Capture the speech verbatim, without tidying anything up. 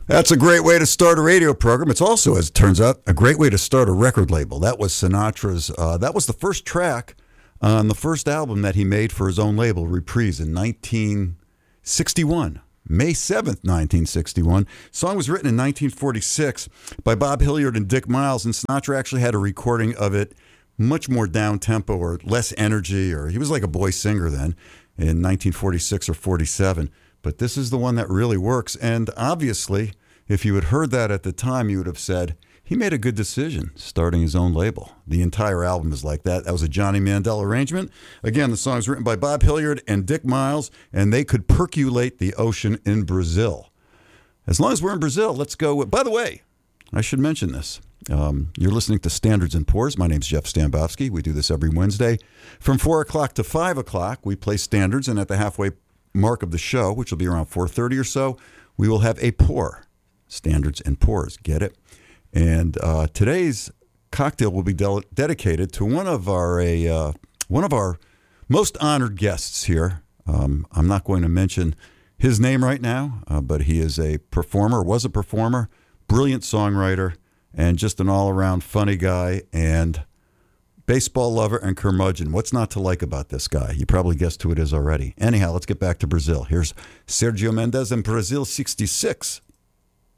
That's a great way to start a radio program. It's also, as it turns out, a great way to start a record label. That was Sinatra's, uh, that was the first track on the first album that he made for his own label, Reprise, in nineteen sixty-one. May seventh, nineteen sixty-one. The song was written in nineteen forty-six by Bob Hilliard and Dick Miles, and Sinatra actually had a recording of it much more down-tempo or less energy, or he was like a boy singer then in nineteen forty-six or forty-seven. But this is the one that really works. And obviously, if you had heard that at the time, you would have said, he made a good decision starting his own label. The entire album is like that. That was a Johnny Mandel arrangement. Again, the song is written by Bob Hilliard and Dick Miles, and they could percolate the ocean in Brazil. As long as we're in Brazil, let's go with, by the way, I should mention this. Um, you're listening to Standards and Pours. My name's Jeff Stambowski. We do this every Wednesday. From four o'clock to five o'clock, we play standards, and at the halfway mark of the show, which will be around four thirty or so, we will have a pour. Standards and Pours. Get it? And uh, today's cocktail will be de- dedicated to one of our a uh, one of our most honored guests here. Um, I'm not going to mention his name right now, uh, but he is a performer, was a performer, brilliant songwriter, and just an all-around funny guy and baseball lover and curmudgeon. What's not to like about this guy? You probably guessed who it is already. Anyhow, let's get back to Brazil. Here's Sergio Mendes in Brazil sixty-six.